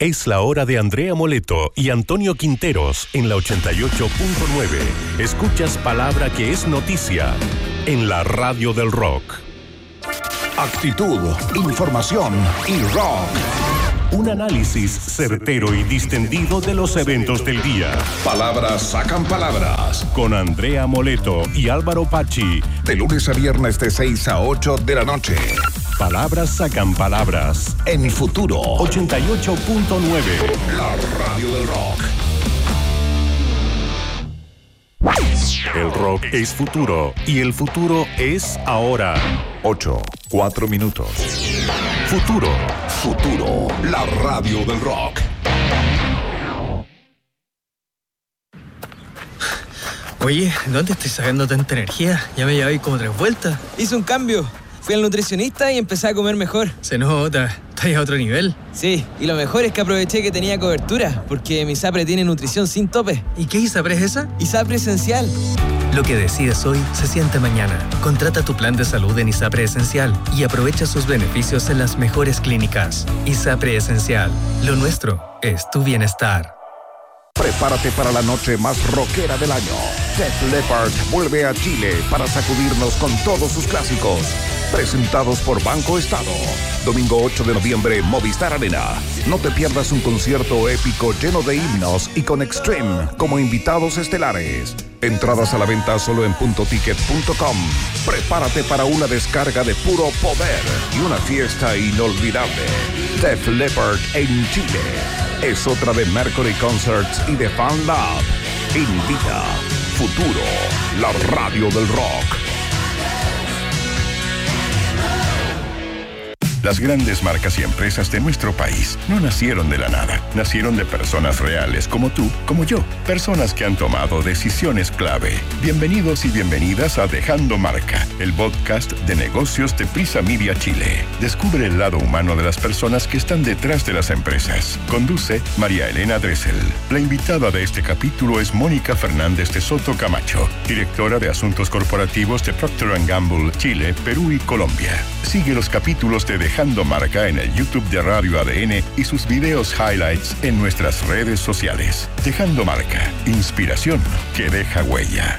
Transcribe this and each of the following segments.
Es la hora de Andrea Moleto y Antonio Quinteros en la 88.9. Escuchas palabra que es noticia en la radio del rock. Actitud, información y rock. Un análisis certero y distendido de los eventos del día. Palabras sacan palabras. Con Andrea Moleto y Álvaro Pachi. De lunes a viernes de 6 a 8 de la noche. Palabras sacan palabras. En Futuro 88.9. La radio del rock. El rock es futuro y el futuro es ahora. 4 minutos. Futuro. Futuro, la radio del rock. Oye, ¿dónde estoy sacando tanta energía? Ya me llevé como 3 vueltas. Hice un cambio. Fui al nutricionista y empecé a comer mejor. Se nota, estás a otro nivel. Sí, y lo mejor es que aproveché que tenía cobertura, porque mi ISAPRE tiene nutrición sin tope. ¿Y qué ISAPRE es esa? ISAPRE Esencial. Lo que decides hoy se siente mañana. Contrata tu plan de salud en ISAPRE Esencial y aprovecha sus beneficios en las mejores clínicas. ISAPRE Esencial. Lo nuestro es tu bienestar. Prepárate para la noche más rockera del año. Def Leppard vuelve a Chile para sacudirnos con todos sus clásicos. Presentados por Banco Estado. Domingo 8 de noviembre, Movistar Arena. No te pierdas un concierto épico lleno de himnos y con Extreme como invitados estelares. Entradas a la venta solo en puntoticket.com. Prepárate para una descarga de puro poder y una fiesta inolvidable. Def Leppard en Chile. Es otra de Mercury Concerts y de Fan Lab. Invita Futuro, la radio del rock. Las grandes marcas y empresas de nuestro país no nacieron de la nada. Nacieron de personas reales como tú, como yo. Personas que han tomado decisiones clave. Bienvenidos y bienvenidas a Dejando Marca, el podcast de negocios de Prisa Media Chile. Descubre el lado humano de las personas que están detrás de las empresas. Conduce María Elena Dressel. La invitada de este capítulo es Mónica Fernández de Soto Camacho, directora de Asuntos Corporativos de Procter & Gamble, Chile, Perú y Colombia. Sigue los capítulos de Dejando Marca en el YouTube de Radio ADN y sus videos highlights en nuestras redes sociales. Dejando Marca, inspiración que deja huella.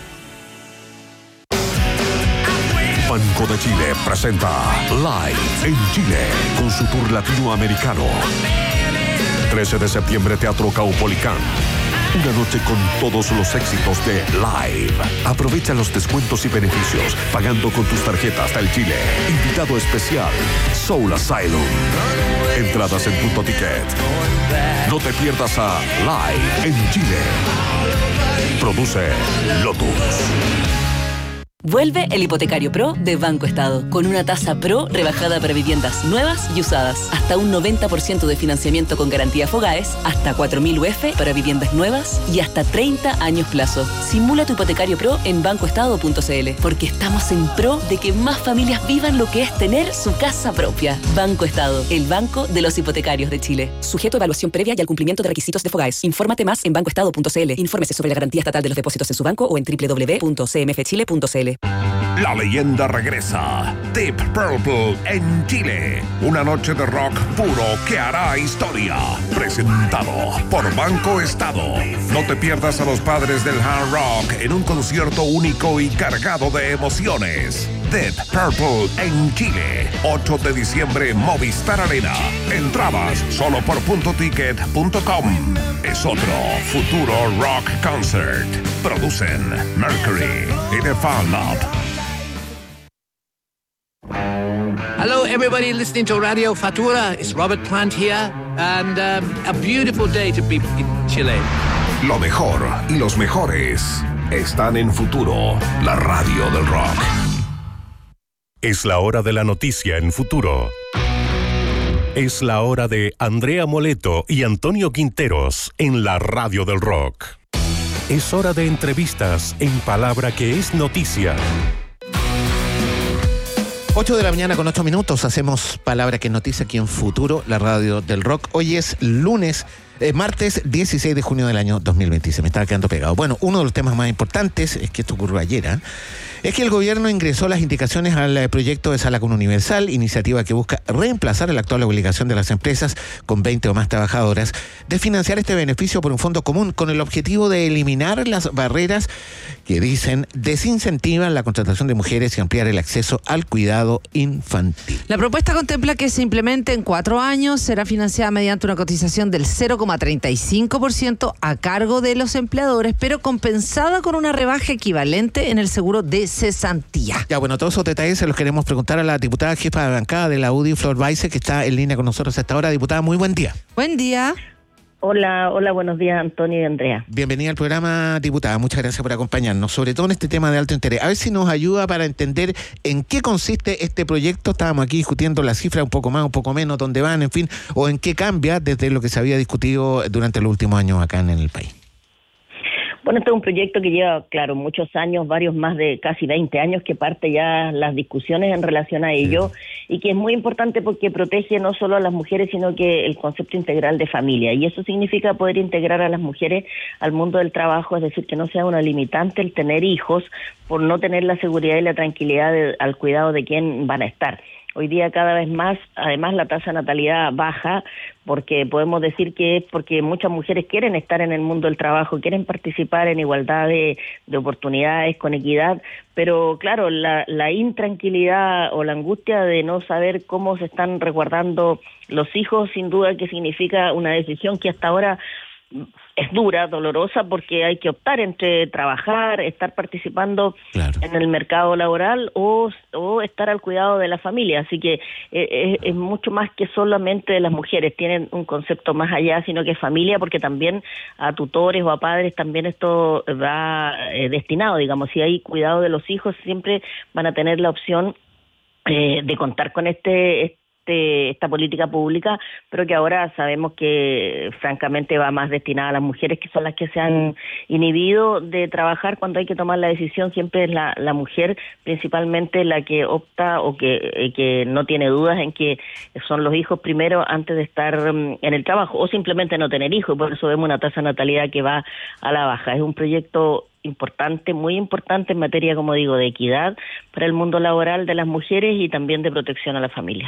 Banco de Chile presenta Live en Chile con su tour latinoamericano. 13 de septiembre, Teatro Caupolicán. Una noche con todos los éxitos de Live. Aprovecha los descuentos y beneficios pagando con tus tarjetas del Chile. Invitado especial, Soul Asylum. Entradas en Punto Ticket. No te pierdas a Live en Chile. Produce Lotus. Vuelve el Hipotecario Pro de Banco Estado, con una tasa Pro rebajada para viviendas nuevas y usadas. Hasta un 90% de financiamiento con garantía Fogaes, hasta 4.000 UF para viviendas nuevas y hasta 30 años plazo. Simula tu Hipotecario Pro en bancoestado.cl, porque estamos en pro de que más familias vivan lo que es tener su casa propia. Banco Estado, el banco de los hipotecarios de Chile. Sujeto a evaluación previa y al cumplimiento de requisitos de Fogaes. Infórmate más en bancoestado.cl. Infórmese sobre la garantía estatal de los depósitos en su banco o en www.cmfchile.cl. La leyenda regresa. Deep Purple en Chile. Una noche de rock puro que hará historia. Presentado por Banco Estado. No te pierdas a los padres del hard rock en un concierto único y cargado de emociones. Deep Purple en Chile. 8 de diciembre, Movistar Arena. Entradas solo por puntoticket.com. Es otro Futuro Rock Concert. Producen Mercury y The Fan Lab. Hello, everybody listening to Radio Futura. It's Robert Plant here, and a beautiful day to be in Chile. Lo mejor y los mejores están en Futuro, la radio del rock. Es la hora de la noticia en Futuro. Es la hora de Andrea Moleto y Antonio Quinteros en la radio del rock. Es hora de entrevistas en palabra que es noticia. 8 de la mañana con 8 minutos. Hacemos palabra que es noticia aquí en Futuro, la radio del rock. Hoy es lunes Martes 16 de junio del año 2026. Me estaba quedando pegado. Bueno, uno de los temas más importantes, es que esto ocurrió ayer, es que el gobierno ingresó las indicaciones al proyecto de Sala Cuna Universal, iniciativa que busca reemplazar la actual obligación de las empresas con 20 o más trabajadoras de financiar este beneficio por un fondo común, con el objetivo de eliminar las barreras que dicen desincentivan la contratación de mujeres y ampliar el acceso al cuidado infantil. La propuesta contempla que se implemente en 4 años, será financiada mediante una cotización del 0,35% a cargo de los empleadores, pero compensada con una rebaja equivalente en el seguro de cesantía. Ya, bueno, todos esos detalles se los queremos preguntar a la diputada jefa de bancada de la UDI, Flor Baize, que está en línea con nosotros hasta ahora. Diputada, muy buen día. Buen día. Hola, buenos días, Antonio y Andrea. Bienvenida al programa, diputada. Muchas gracias por acompañarnos, sobre todo en este tema de alto interés. A ver si nos ayuda para entender en qué consiste este proyecto. Estábamos aquí discutiendo las cifras, un poco más, un poco menos, dónde van, en fin, o en qué cambia desde lo que se había discutido durante los últimos años acá en el país. Bueno, este es un proyecto que lleva, claro, muchos años, varios más de casi 20 años, que parte ya las discusiones en relación a ello, y que es muy importante porque protege no solo a las mujeres, sino que el concepto integral de familia. Y eso significa poder integrar a las mujeres al mundo del trabajo, es decir, que no sea una limitante el tener hijos por no tener la seguridad y la tranquilidad al cuidado de quién van a estar. Hoy día cada vez más, además, la tasa de natalidad baja, porque podemos decir que es porque muchas mujeres quieren estar en el mundo del trabajo, quieren participar en igualdad de oportunidades, con equidad, pero claro, la intranquilidad o la angustia de no saber cómo se están resguardando los hijos, sin duda que significa una decisión que hasta ahora es dura, dolorosa, porque hay que optar entre trabajar, estar participando en el mercado laboral o estar al cuidado de la familia. Así que es mucho más que solamente de las mujeres, tienen un concepto más allá, sino que es familia, porque también a tutores o a padres también esto va destinado, digamos, si hay cuidado de los hijos, siempre van a tener la opción de contar con esta política pública, pero que ahora sabemos que francamente va más destinada a las mujeres, que son las que se han inhibido de trabajar. Cuando hay que tomar la decisión siempre es la mujer principalmente la que opta o que no tiene dudas en que son los hijos primero antes de estar en el trabajo, o simplemente no tener hijos, y por eso vemos una tasa de natalidad que va a la baja. Es un proyecto importante, muy importante en materia, como digo, de equidad para el mundo laboral de las mujeres y también de protección a la familia.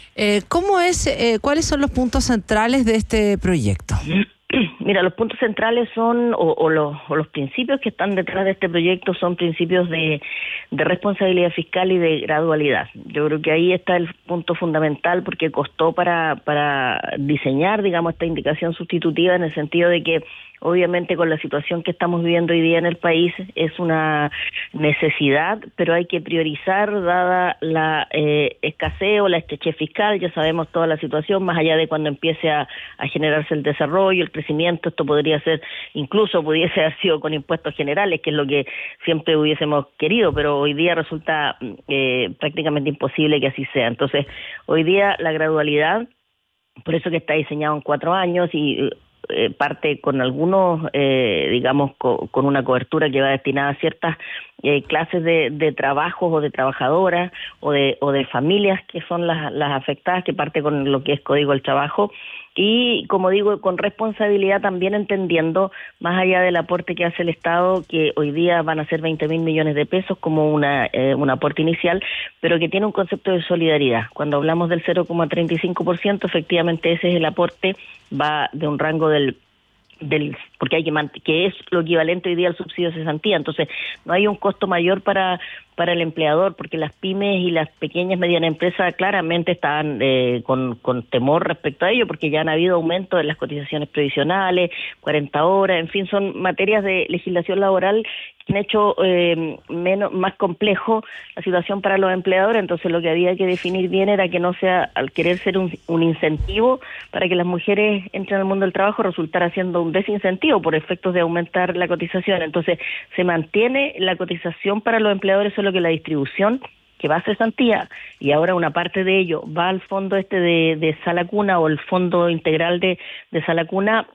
¿Cuáles son los puntos centrales de este proyecto? Mira, los puntos centrales son, o los principios que están detrás de este proyecto son principios de responsabilidad fiscal y de gradualidad. Yo creo que ahí está el punto fundamental, porque costó para diseñar, digamos, esta indicación sustitutiva, en el sentido de que obviamente con la situación que estamos viviendo hoy día en el país es una necesidad, pero hay que priorizar dada la escasez o la estrechez fiscal. Ya sabemos toda la situación, más allá de cuando empiece a generarse el desarrollo, el crecimiento, esto pudiese haber sido con impuestos generales, que es lo que siempre hubiésemos querido, pero hoy día resulta prácticamente imposible que así sea. Entonces, hoy día la gradualidad, por eso que está diseñado en 4 años y parte con algunos, digamos, con una cobertura que va destinada a ciertas clases de trabajos o de trabajadoras o de familias que son las afectadas, que parte con lo que es Código del Trabajo, y como digo, con responsabilidad también, entendiendo, más allá del aporte que hace el Estado, que hoy día van a ser 20.000 millones de pesos como un aporte inicial, pero que tiene un concepto de solidaridad. Cuando hablamos del 0,35%, efectivamente ese es el aporte, va de un rango porque que es lo equivalente hoy día al subsidio de cesantía. Entonces no hay un costo mayor para el empleador, porque las pymes y las pequeñas y medianas empresas claramente están con temor respecto a ello, porque ya han habido aumentos en las cotizaciones previsionales, 40 horas, en fin, son materias de legislación laboral que han hecho más complejo la situación para los empleadores. Entonces lo que había que definir bien era que no sea, al querer ser un incentivo para que las mujeres entren al mundo del trabajo, resultara siendo un desincentivo por efectos de aumentar la cotización. Entonces se mantiene la cotización para los empleadores, solo que la distribución que va a cesantía, y ahora una parte de ello va al fondo de Sala Cuna, o el fondo integral de Sala Cuna,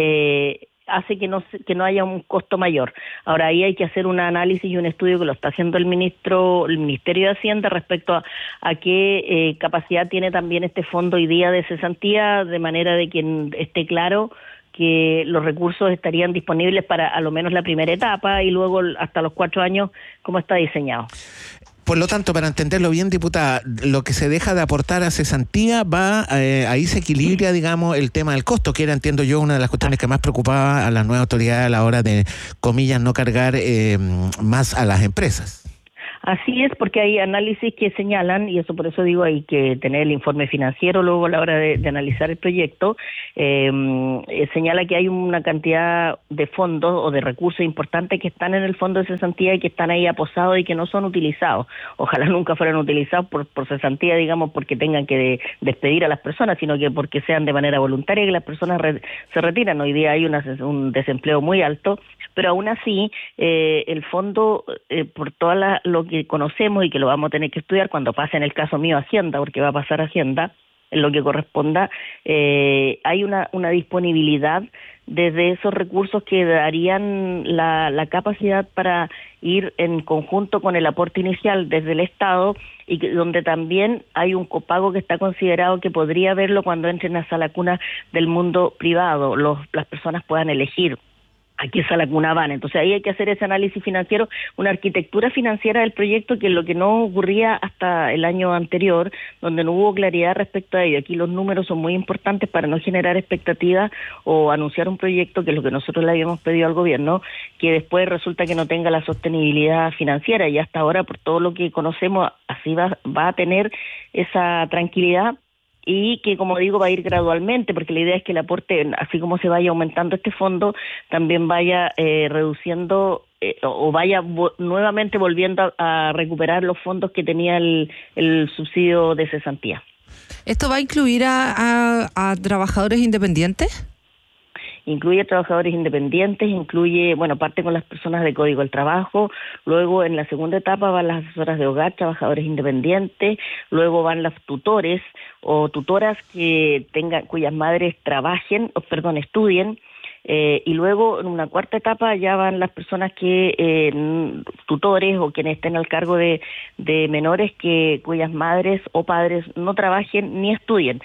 hace que no haya un costo mayor. Ahora ahí hay que hacer un análisis y un estudio que lo está haciendo el Ministerio de Hacienda respecto a qué capacidad tiene también este fondo hoy día de cesantía, de manera de que esté claro que los recursos estarían disponibles para a lo menos la primera etapa y luego hasta los 4 años, como está diseñado. Por lo tanto, para entenderlo bien, diputada, lo que se deja de aportar a cesantía ahí se equilibra, digamos, el tema del costo, que era, entiendo yo, una de las cuestiones que más preocupaba a las nuevas autoridades a la hora de, comillas, no cargar más a las empresas. Así es, porque hay análisis que señalan, y eso por eso digo, hay que tener el informe financiero luego a la hora de analizar el proyecto, señala que hay una cantidad de fondos o de recursos importantes que están en el fondo de cesantía y que están ahí aposados y que no son utilizados. Ojalá nunca fueran utilizados por cesantía, digamos, porque tengan que despedir a las personas, ssino que porque sean de manera voluntaria que las personas se retiran. Hoy día hay un desempleo muy alto, pero aún así el fondo, por toda lo que conocemos y que lo vamos a tener que estudiar cuando pase, en el caso mío, Hacienda, porque va a pasar Hacienda, en lo que corresponda, hay una disponibilidad desde esos recursos que darían la capacidad para ir en conjunto con el aporte inicial desde el Estado, y donde también hay un copago que está considerado que podría verlo cuando entren a Sala Cuna del mundo privado, las personas puedan elegir a qué sala cuna van. Entonces ahí hay que hacer ese análisis financiero, una arquitectura financiera del proyecto, que es lo que no ocurría hasta el año anterior, donde no hubo claridad respecto a ello. Aquí los números son muy importantes para no generar expectativas o anunciar un proyecto, que es lo que nosotros le habíamos pedido al gobierno, que después resulta que no tenga la sostenibilidad financiera, y hasta ahora, por todo lo que conocemos, así va a tener esa tranquilidad. Y que, como digo, va a ir gradualmente, porque la idea es que el aporte, así como se vaya aumentando este fondo, también vaya reduciendo o vaya nuevamente volviendo a recuperar los fondos que tenía el subsidio de cesantía. ¿Esto va a incluir a trabajadores independientes? Incluye trabajadores independientes, parte con las personas de Código del Trabajo, luego en la segunda etapa van las asesoras de hogar, trabajadores independientes, luego van las tutores o tutoras cuyas madres estudien, y luego en una cuarta etapa ya van las personas tutores o quienes estén al cargo de menores cuyas madres o padres no trabajen ni estudien,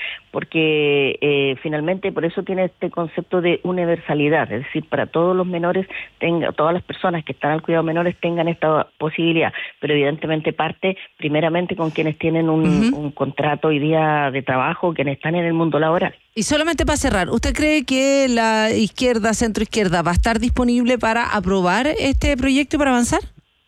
porque finalmente por eso tiene este concepto de universalidad, es decir, para todos los menores, todas las personas que están al cuidado de menores tengan esta posibilidad, pero evidentemente parte primeramente con quienes tienen un contrato hoy día de trabajo, quienes están en el mundo laboral. Y solamente para cerrar, ¿usted cree que la centro-izquierda, va a estar disponible para aprobar este proyecto y para avanzar?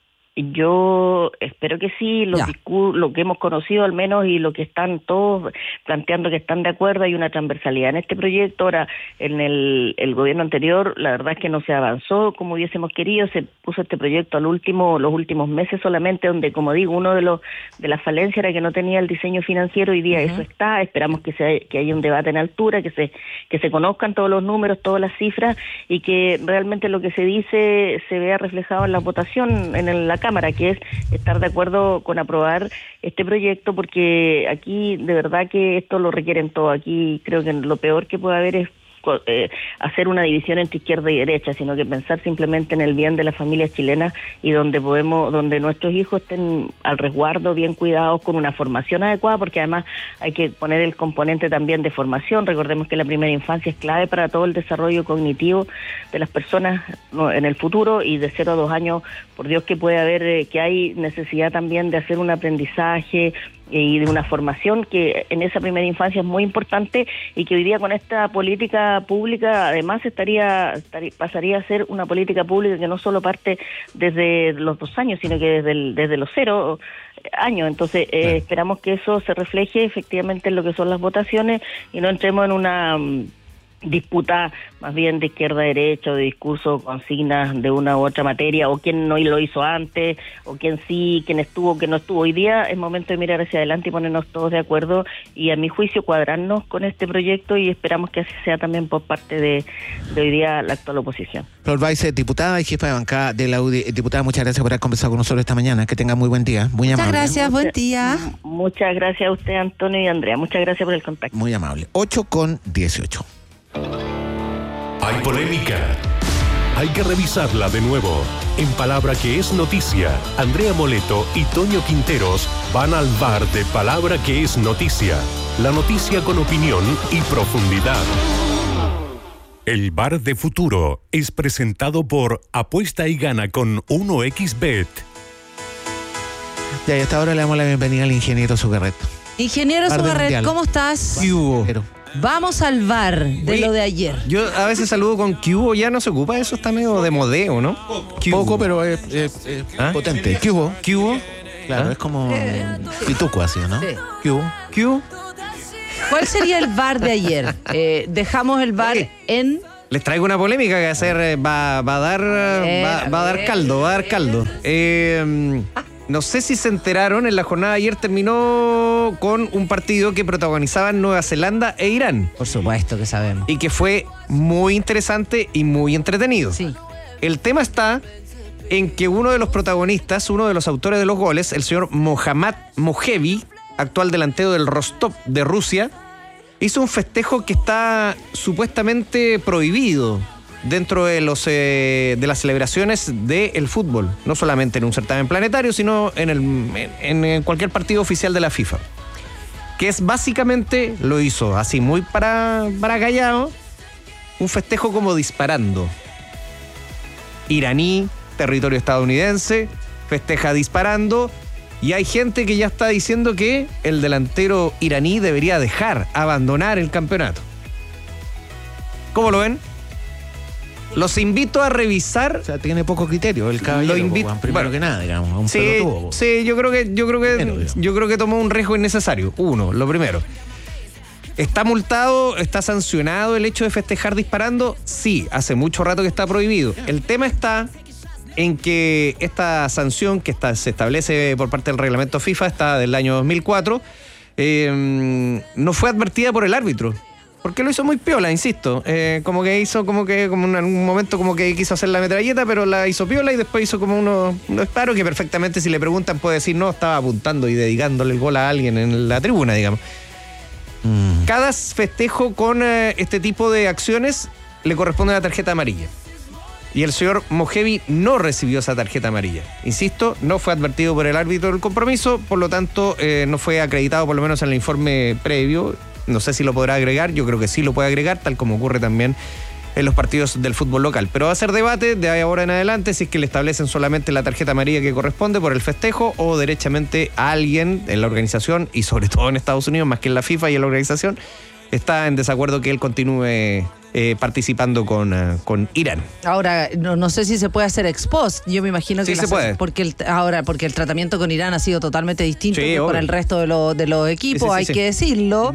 Yo espero que sí, lo que hemos conocido al menos y lo que están todos planteando que están de acuerdo, hay una transversalidad en este proyecto. Ahora, en el gobierno anterior, la verdad es que no se avanzó como hubiésemos querido, se puso este proyecto los últimos meses solamente, donde, como digo, uno de las falencias era que no tenía el diseño financiero. Hoy día eso está, esperamos que haya un debate en altura, que se conozcan todos los números, todas las cifras, y que realmente lo que se dice se vea reflejado en la votación en la Cámara, que es estar de acuerdo con aprobar este proyecto, porque aquí de verdad que esto lo requieren todos. Aquí creo que lo peor que puede haber es hacer una división entre izquierda y derecha, sino que pensar simplemente en el bien de las familias chilenas y donde nuestros hijos estén al resguardo, bien cuidados, con una formación adecuada, porque además hay que poner el componente también de formación. Recordemos que la primera infancia es clave para todo el desarrollo cognitivo de las personas en el futuro, y de 0 a 2 años, por Dios que puede haber, que hay necesidad también de hacer un aprendizaje y de una formación que en esa primera infancia es muy importante, y que hoy día con esta política pública además pasaría a ser una política pública que no solo parte desde los 2 años, sino que desde los 0 años. Entonces esperamos que eso se refleje efectivamente en lo que son las votaciones y no entremos en una disputa más bien de izquierda a derecha, o de discurso, consignas de una u otra materia, o quién no lo hizo antes, o quién sí, quién estuvo, quién no estuvo. Hoy día es momento de mirar hacia adelante y ponernos todos de acuerdo, y a mi juicio cuadrarnos con este proyecto, y esperamos que así sea también por parte de hoy día la actual oposición. Flor Báez, diputada y jefa de bancada de la UDI. Diputada, muchas gracias por haber conversado con nosotros esta mañana. Que tenga muy buen día. Muy amable. Muchas gracias, buen día. Muchas gracias a usted, Antonio y Andrea. Muchas gracias por el contacto. Muy amable. 8:18. Hay polémica. Hay que revisarla de nuevo. En Palabra que es Noticia, Andrea Moleto y Toño Quinteros van al bar de Palabra que es Noticia. La noticia con opinión y profundidad. El Bar de Futuro es presentado por Apuesta y Gana con 1xBet. Ya, y hasta ahora le damos la bienvenida al ingeniero Zugarret. Ingeniero Zugarret, ¿cómo estás? ¿Qué hubo? Vamos al bar de lo de ayer. Yo a veces saludo con ¿qué hubo? Ya no se ocupa, eso está medio de modeo, ¿no? Poco, pero es potente. ¿Qué hubo? ¿Qué hubo? Claro, es como pituco así, ¿no? Sí. ¿Qué hubo? ¿Qué hubo? ¿Cuál sería el bar de ayer? Dejamos el bar en... Les traigo una polémica que va a dar caldo. No sé si se enteraron, en la jornada de ayer terminó con un partido que protagonizaban Nueva Zelanda e Irán. Por supuesto que sabemos. Y que fue muy interesante y muy entretenido. Sí. El tema está en que uno de los protagonistas, uno de los autores de los goles, el señor Mohammad Mojevi, actual delantero del Rostov de Rusia, hizo un festejo que está supuestamente prohibido dentro de las celebraciones del fútbol, no solamente en un certamen planetario, sino en cualquier partido oficial de la FIFA. Que es básicamente, lo hizo así muy para callado, un festejo como disparando. Iraní, territorio estadounidense, festeja disparando, y hay gente que ya está diciendo que el delantero iraní debería abandonar el campeonato. ¿Cómo lo ven? Los invito a revisar. O sea, tiene poco criterio el caballero. Lo invito, primero que nada, digamos. Un sí, pelotudo. Sí, yo creo que tomó un riesgo innecesario. Lo primero. ¿Está multado? ¿Está sancionado el hecho de festejar disparando? Sí, hace mucho rato que está prohibido. El tema está en que esta sanción que se establece por parte del reglamento FIFA, está del año 2004, no fue advertida por el árbitro. Porque lo hizo muy piola, insisto. Como en algún momento como que quiso hacer la metralleta, pero la hizo piola y después hizo como unos disparos que perfectamente, si le preguntan, puede decir no, estaba apuntando y dedicándole el gol a alguien en la tribuna, digamos. Cada festejo con este tipo de acciones le corresponde una tarjeta amarilla. Y el señor Mojevi no recibió esa tarjeta amarilla. Insisto, no fue advertido por el árbitro del compromiso, por lo tanto no fue acreditado, por lo menos en el informe previo. No sé si lo podrá agregar, yo creo que sí lo puede agregar, tal como ocurre también en los partidos del fútbol local. Pero va a ser debate de ahora en adelante si es que le establecen solamente la tarjeta amarilla que corresponde por el festejo o derechamente a alguien en la organización, y sobre todo en Estados Unidos, más que en la FIFA y en la organización, está en desacuerdo que él continúe participando con Irán. Ahora, no sé si se puede hacer ex post. Yo me imagino que sí se puede. Porque el tratamiento con Irán ha sido totalmente distinto que con el resto de los equipos, sí, hay que decirlo.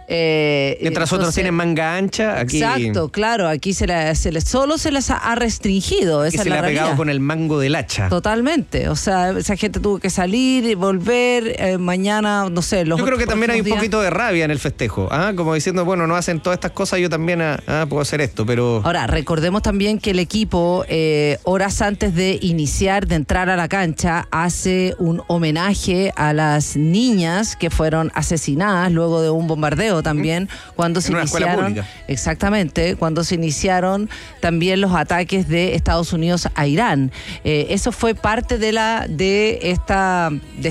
Mientras otros tienen manga ancha, aquí... Exacto, claro, aquí solo se les ha restringido. Esa y se le ha pegado con el mango del hacha. Totalmente, o sea, esa gente tuvo que salir y volver, mañana, no sé, yo creo que también hay un poquito de rabia en el festejo, como diciendo, bueno, no hacen todas estas cosas, yo también puedo hacer esto, pero... Ahora, recordemos también que el equipo, horas antes de entrar a la cancha, hace un homenaje a las niñas que fueron asesinadas luego de un bombardeo también, cuando se iniciaron, exactamente, cuando se iniciaron también los ataques de Estados Unidos a Irán. Eso fue parte de esta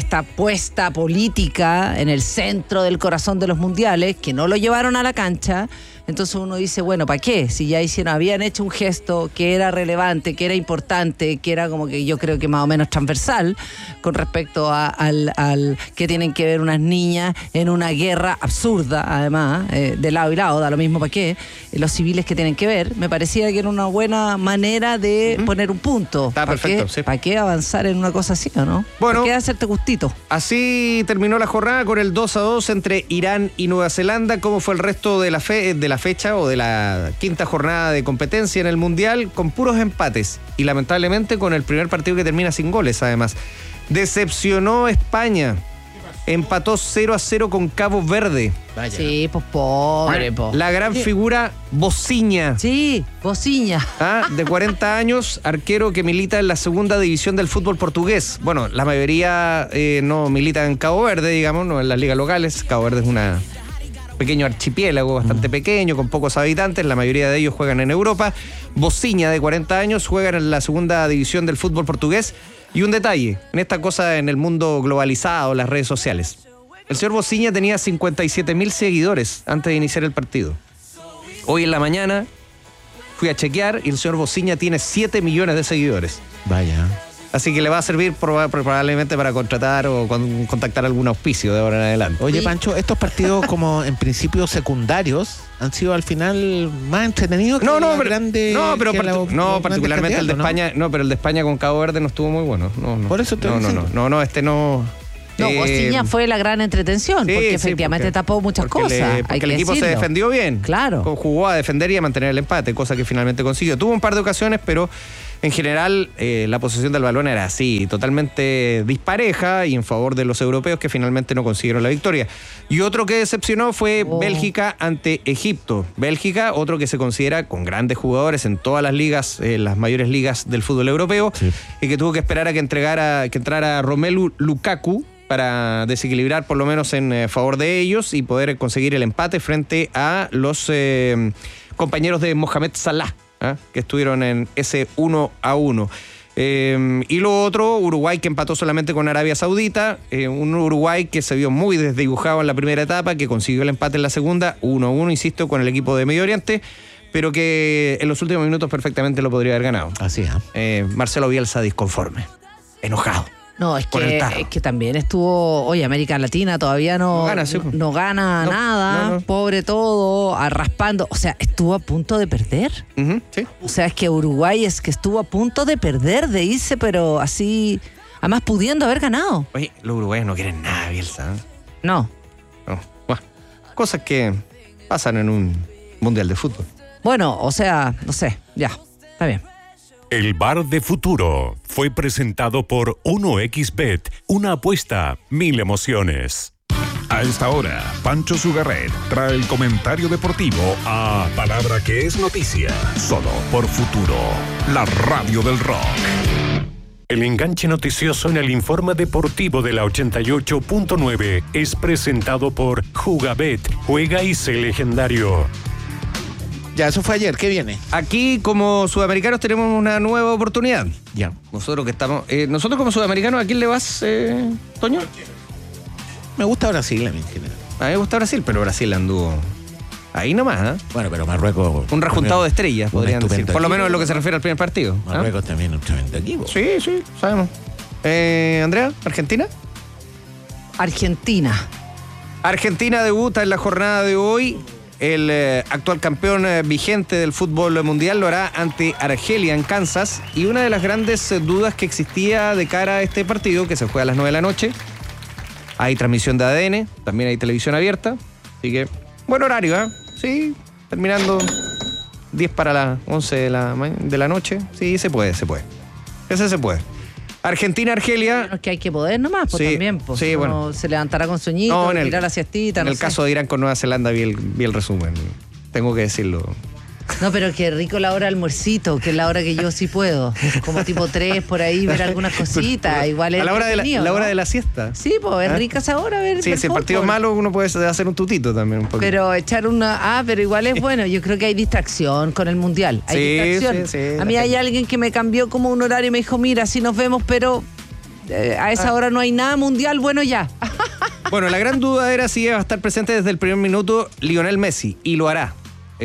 puesta política en el centro del corazón de los mundiales, que no lo llevaron a la cancha. Entonces uno dice, bueno, ¿para qué? Si ya habían hecho un gesto que era relevante, que era importante, que era como que yo creo que más o menos transversal con respecto al que tienen que ver unas niñas en una guerra absurda, además, de lado y lado, da lo mismo para qué, los civiles que tienen que ver, me parecía que era una buena manera de poner un punto. Está perfecto, sí. ¿Para qué avanzar en una cosa así, o no? Bueno, ¿para qué hacerte gustito? Así terminó la jornada con el 2-2 entre Irán y Nueva Zelanda. ¿Cómo fue el resto de la fecha o de la quinta jornada de competencia en el Mundial? Con puros empates y lamentablemente con el primer partido que termina sin goles, además. Decepcionó España, empató 0-0 con Cabo Verde. Vaya. Sí, pues pobre, La gran figura Bociña. Sí, Bociña. De 40 años, arquero que milita en la segunda división del fútbol portugués. Bueno, la mayoría no milita en Cabo Verde, digamos, no en las ligas locales. Cabo Verde es un pequeño archipiélago bastante pequeño, con pocos habitantes, la mayoría de ellos juegan en Europa. Bociña, de 40 años, juega en la segunda división del fútbol portugués. Y un detalle, en esta cosa en el mundo globalizado, las redes sociales. El señor Bociña tenía 57.000 seguidores antes de iniciar el partido. Hoy en la mañana Fui a chequear y el señor Bociña tiene 7 millones de seguidores. Vaya. Así que le va a servir probablemente para contratar o contactar algún auspicio de ahora en adelante. Oye, Pancho, estos partidos como en principio secundarios han sido al final más entretenidos que particularmente el de España, ¿no? Pero el de España con Cabo Verde no estuvo muy bueno. No. Por eso te No, Bociña fue la gran entretención, porque efectivamente tapó muchas cosas. Porque el equipo se defendió bien. Claro. Jugó a defender y a mantener el empate, cosa que finalmente consiguió. Tuvo un par de ocasiones, pero en general la posesión del balón era así, totalmente dispareja y en favor de los europeos que finalmente no consiguieron la victoria. Y otro que decepcionó fue Bélgica ante Egipto. Bélgica, otro que se considera con grandes jugadores en todas las ligas, las mayores ligas del fútbol europeo, y que tuvo que esperar a que entrara Romelu Lukaku para desequilibrar por lo menos en favor de ellos y poder conseguir el empate frente a los compañeros de Mohamed Salah, que estuvieron en ese 1-1. Y lo otro, Uruguay, que empató solamente con Arabia Saudita, un Uruguay que se vio muy desdibujado en la primera etapa, que consiguió el empate en la segunda, 1-1, insisto, con el equipo de Medio Oriente, pero que en los últimos minutos perfectamente lo podría haber ganado. Así es. Marcelo Bielsa disconforme, enojado. No, es que también estuvo, oye, América Latina todavía no gana nada, pobre todo, raspando, o sea, estuvo a punto de perder. Sí. O sea, es que Uruguay estuvo a punto de perder, de irse, pero así, además pudiendo haber ganado. Oye, los uruguayos no quieren nada, Bielsa. No. Bueno, cosas que pasan en un mundial de fútbol. Bueno, o sea, no sé, ya, está bien. El Bar de Futuro fue presentado por 1xBet, una apuesta, 1000 emociones. A esta hora, Pancho Sugarret trae el comentario deportivo a Palabra que es noticia, solo por Futuro, la radio del rock. El enganche noticioso en el informe deportivo de la 88.9 es presentado por Jugabet, juega y sé legendario. Ya, eso fue ayer. ¿Qué viene? Aquí, como sudamericanos, tenemos una nueva oportunidad. Ya. Nosotros como sudamericanos, ¿a quién le vas, Toño? Me gusta Brasil a mí en general. A mí me gusta Brasil, pero Brasil anduvo ahí nomás, Bueno, pero Marruecos... Un rejuntado de estrellas, podrían decir. Por lo menos en lo que se refiere al primer partido. Marruecos también un tremendo equipo. Sí, sabemos. Andrea, ¿Argentina? Argentina debuta en la jornada de hoy. El actual campeón vigente del fútbol mundial lo hará ante Argelia en Kansas. Y una de las grandes dudas que existía de cara a este partido, que se juega a las 9 de la noche, hay transmisión de ADN, también hay televisión abierta. Así que, buen horario, Sí, terminando 10 para las 11 de la noche. Sí, se puede. Ese se puede. Argentina-Argelia. Es que hay que poder nomás, pues también. Pues, sí, bueno. Se levantará con sueñito, tirar la siestita. En el caso de Irán con Nueva Zelanda vi el resumen. Tengo que decirlo. No, pero qué rico la hora de almuercito, que es la hora que yo sí puedo. Como tipo 3 por ahí, ver algunas cositas. Igual es a la hora de la siesta. Sí, pues es rica esa hora ver. Sí, si el partido es malo, uno puede hacer un tutito también un poquito. Pero echar pero igual es bueno. Yo creo que hay distracción con el mundial. Hay distracción. Sí, a mí hay alguien que me cambió como un horario y me dijo, mira, sí nos vemos, pero a esa hora no hay nada mundial, bueno ya. Bueno, la gran duda era si iba a estar presente desde el primer minuto Lionel Messi, y lo hará.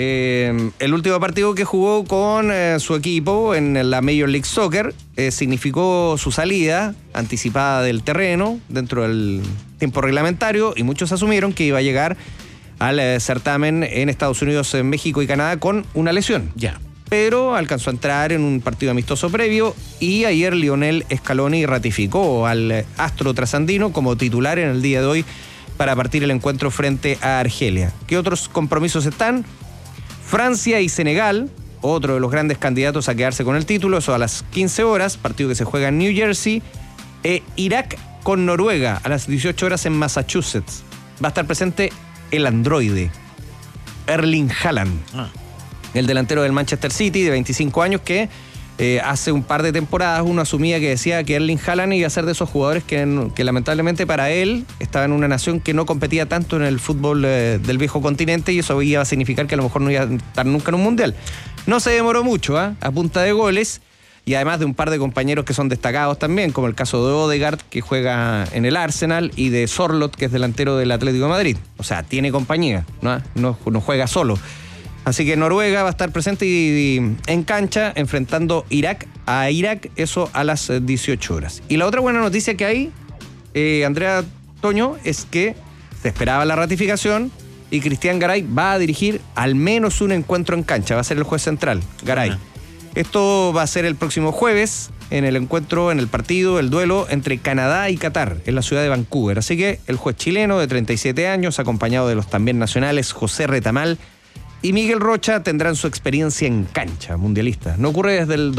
El último partido que jugó con su equipo en la Major League Soccer significó su salida anticipada del terreno dentro del tiempo reglamentario, y muchos asumieron que iba a llegar al certamen en Estados Unidos, en México y Canadá con una lesión. Ya. Pero alcanzó a entrar en un partido amistoso previo, y ayer Lionel Scaloni ratificó al astro trasandino como titular en el día de hoy para partir el encuentro frente a Argelia. ¿Qué otros compromisos están? Francia y Senegal, otro de los grandes candidatos a quedarse con el título, eso a las 15 horas, partido que se juega en New Jersey. Irak con Noruega a las 18 horas en Massachusetts. Va a estar presente el androide, Erling Haaland, el delantero del Manchester City de 25 años que hace un par de temporadas uno asumía que decía que Erling Haaland iba a ser de esos jugadores que lamentablemente para él estaba en una nación que no competía tanto en el fútbol del viejo continente, y eso iba a significar que a lo mejor no iba a estar nunca en un mundial. No se demoró mucho, a punta de goles, y además de un par de compañeros que son destacados también, como el caso de Odegaard, que juega en el Arsenal, y de Sorloth, que es delantero del Atlético de Madrid. O sea, tiene compañía, no juega solo. Así que Noruega va a estar presente y en cancha enfrentando a Irak, eso a las 18 horas. Y la otra buena noticia que hay, Andrea Toño, es que se esperaba la ratificación y Cristian Garay va a dirigir al menos un encuentro en cancha. Va a ser el juez central, Garay. Esto va a ser el próximo jueves en el encuentro, en el partido, el duelo entre Canadá y Qatar en la ciudad de Vancouver. Así que el juez chileno de 37 años, acompañado de los también nacionales José Retamal y Miguel Rocha, tendrán su experiencia en cancha mundialista. No ocurre desde el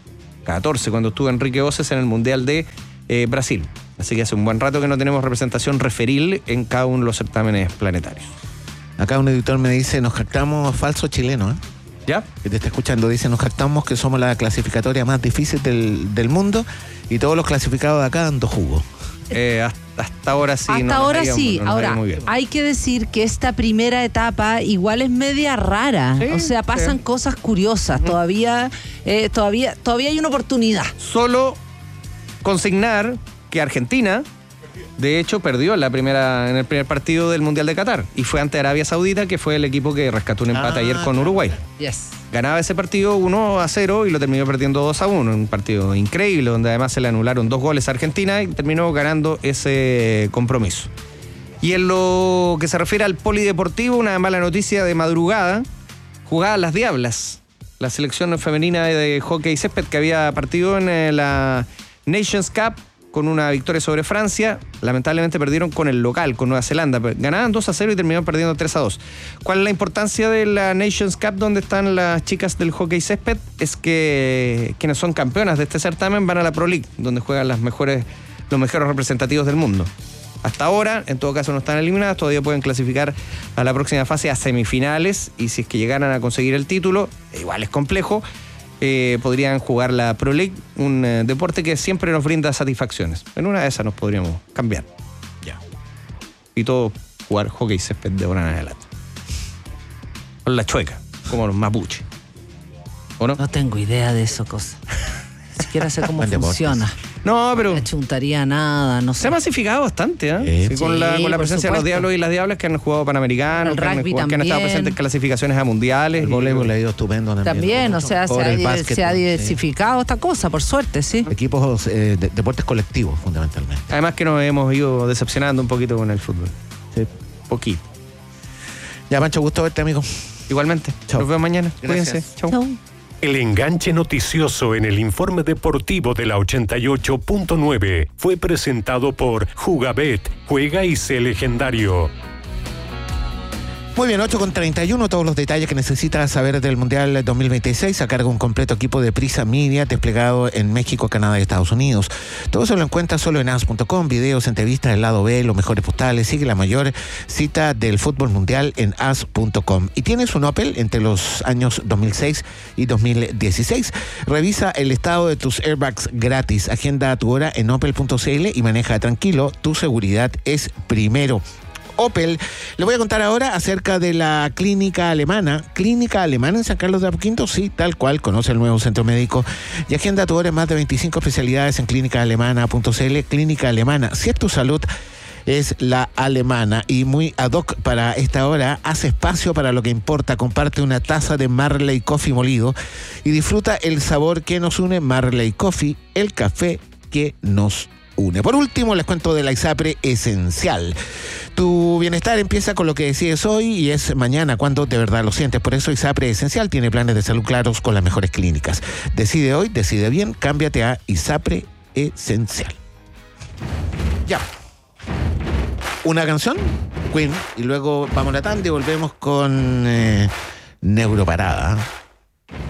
2014, cuando estuvo Enrique Oces en el Mundial de Brasil. Así que hace un buen rato que no tenemos representación referil en cada uno de los certámenes planetarios. Acá un editor me dice, nos jactamos falso chileno, ¿eh? ¿Ya? Que te está escuchando, dice, nos jactamos que somos la clasificatoria más difícil del mundo y todos los clasificados de acá dando jugo. Hasta ahora sí. Hasta ahora sí. Ahora, hay que decir que esta primera etapa igual es media rara. Sí, o sea, pasan cosas curiosas. Todavía hay una oportunidad. Solo consignar que Argentina, de hecho, perdió en el primer partido del Mundial de Qatar y fue ante Arabia Saudita, que fue el equipo que rescató un empate ayer con Uruguay. Yes. Ganaba ese partido 1-0 y lo terminó perdiendo 2-1. Un partido increíble, donde además se le anularon 2 goles a Argentina y terminó ganando ese compromiso. Y en lo que se refiere al polideportivo, una mala noticia de madrugada: jugaban las Diablas, la selección femenina de hockey césped, que había partido en la Nations Cup con una victoria sobre Francia. Lamentablemente perdieron con el local, con Nueva Zelanda. Ganaban 2-0 y terminaron perdiendo 3-2. ¿Cuál es la importancia de la Nations Cup, donde están las chicas del hockey césped? Es que quienes son campeonas de este certamen van a la Pro League, donde juegan los mejores representativos del mundo. Hasta ahora, en todo caso, no están eliminadas, todavía pueden clasificar a la próxima fase, a semifinales, y si es que llegaran a conseguir el título, igual es complejo, podrían jugar la Pro League, un deporte que siempre nos brinda satisfacciones. En una de esas nos podríamos cambiar. Ya. Y todo jugar hockey césped de ahora en adelante. Con la chueca, como los mapuches. ¿O no? No tengo idea de eso, cosa. Ni siquiera sé cómo funciona. No, pero no chuntaría nada, no sé. Se ha masificado bastante, ¿eh? Sí, con la presencia de los Diablos y las Diablas, que han jugado Panamericanos, que han estado presentes en clasificaciones a mundiales. El voleibol le ha ido estupendo también. O sea, se ha diversificado esta cosa, por suerte, sí. Equipos, deportes colectivos, fundamentalmente. Además que nos hemos ido decepcionando un poquito con el fútbol. Sí. Poquito. Ya, Pancho, gusto verte, amigo. Igualmente. Chao. Nos vemos mañana. Gracias. Cuídense. Chao. Chao. El enganche noticioso en el informe deportivo de la 88.9 fue presentado por Jugabet. Juega y sé legendario. Muy bien, 8:31, todos los detalles que necesitas saber del Mundial 2026 a cargo de un completo equipo de Prisa Media desplegado en México, Canadá y Estados Unidos. Todo eso lo encuentras solo en as.com, videos, entrevistas, el lado B, los mejores postales. Sigue la mayor cita del fútbol mundial en as.com. Y tienes un Opel entre los años 2006 y 2016. Revisa el estado de tus airbags gratis. Agenda tu hora en opel.cl y maneja tranquilo. Tu seguridad es primero. Opel. Le voy a contar ahora acerca de la Clínica Alemana. Clínica Alemana en San Carlos de Apoquindo, sí, tal cual. Conoce el nuevo centro médico y agenda tu hora en más de 25 especialidades en clínicaalemana.cl. Clínica Alemana. Si es tu salud, es la alemana. Y muy ad hoc para esta hora, hace espacio para lo que importa. Comparte una taza de Marley Coffee molido y disfruta el sabor que nos une. Marley Coffee, el café que nos une. Por último, les cuento de la ISAPRE Esencial. Tu bienestar empieza con lo que decides hoy y es mañana cuando de verdad lo sientes. Por eso ISAPRE Esencial tiene planes de salud claros con las mejores clínicas. Decide hoy, decide bien, cámbiate a ISAPRE Esencial. Ya. Una canción, Queen, y luego vamos a la tanda y volvemos con Neuroparada.